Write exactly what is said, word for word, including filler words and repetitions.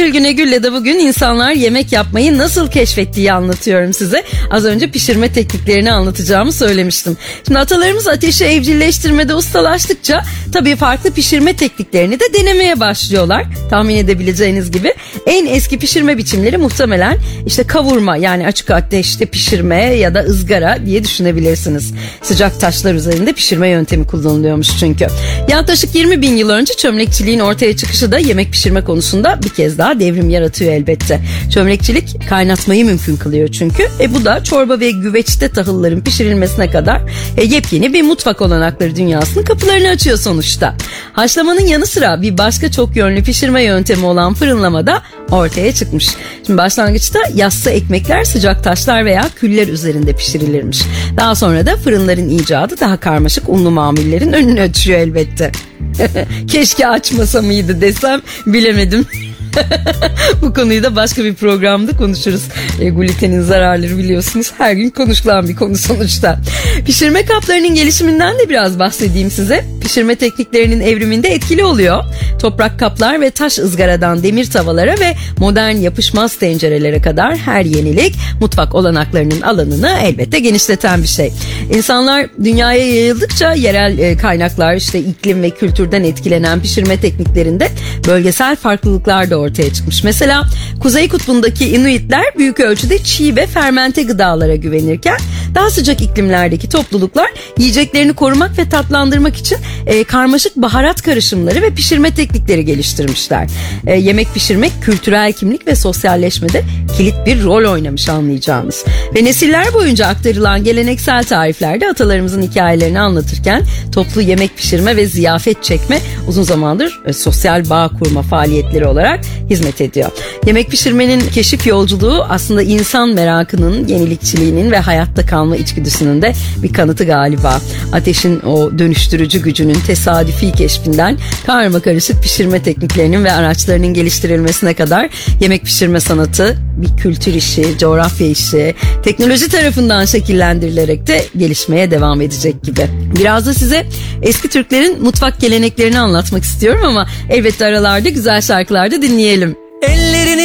Gül Güne Gül'le de bugün insanlar yemek yapmayı nasıl keşfettiği anlatıyorum size. Az önce pişirme tekniklerini anlatacağımı söylemiştim. Şimdi atalarımız ateşi evcilleştirmede ustalaştıkça tabii farklı pişirme tekniklerini de denemeye başlıyorlar. Tahmin edebileceğiniz gibi en eski pişirme biçimleri muhtemelen işte kavurma, yani açık ateşte pişirme ya da ızgara diye düşünebilirsiniz. Sıcak taşlar üzerinde pişirme yöntemi kullanılıyormuş çünkü. Yaklaşık yirmi bin yıl önce çömlekçiliğin ortaya çıkışı da yemek pişirme konusunda bir kez daha devrim yaratıyor elbette. Çömlekçilik kaynatmayı mümkün kılıyor çünkü. E bu da çorba ve güveçte tahılların pişirilmesine kadar e, yepyeni bir mutfak olanakları dünyasının kapılarını açıyor sonuçta. Haşlamanın yanı sıra bir başka çok yönlü pişirme yöntemi olan fırınlama da ortaya çıkmış. Şimdi başlangıçta yassı ekmekler sıcak taşlar veya küller üzerinde pişirilirmiş. Daha sonra da fırınların icadı daha karmaşık unlu mamullerin önünü açıyor elbette. Keşke açmasa mıydı desem bilemedim. Bu konuyu da başka bir programda konuşuruz. E, glutenin zararları biliyorsunuz her gün konuşulan bir konu sonuçta. Pişirme kaplarının gelişiminden de biraz bahsedeyim size. Pişirme tekniklerinin evriminde etkili oluyor. Toprak kaplar ve taş ızgaradan demir tavalara ve modern yapışmaz tencerelere kadar her yenilik mutfak olanaklarının alanını elbette genişleten bir şey. İnsanlar dünyaya yayıldıkça yerel kaynaklar, işte iklim ve kültürden etkilenen pişirme tekniklerinde bölgesel farklılıklar da ortaya çıkmış. Mesela Kuzey Kutbu'ndaki Inuitler büyük ölçüde çiğ ve fermente gıdalara güvenirken daha sıcak iklimlerdeki topluluklar yiyeceklerini korumak ve tatlandırmak için e, karmaşık baharat karışımları ve pişirme teknikleri geliştirmişler. E, yemek pişirmek kültürel kimlik ve sosyalleşmede kilit bir rol oynamış anlayacağınız. Ve nesiller boyunca aktarılan geleneksel tariflerde atalarımızın hikayelerini anlatırken toplu yemek pişirme ve ziyafet çekme uzun zamandır e, sosyal bağ kurma faaliyetleri olarak hizmet ediyor. Yemek pişirmenin keşif yolculuğu aslında insan merakının, yenilikçiliğinin ve hayatta kalma içgüdüsünün de bir kanıtı galiba. Ateşin o dönüştürücü gücünün tesadüfi keşfinden karmakarışık pişirme tekniklerinin ve araçlarının geliştirilmesine kadar yemek pişirme sanatı bir kültür işi, coğrafya işi, teknoloji tarafından şekillendirilerek de gelişmeye devam edecek gibi. Biraz da size eski Türklerin mutfak geleneklerini anlatmak istiyorum ama elbette aralarda güzel şarkılar da dinleyelim.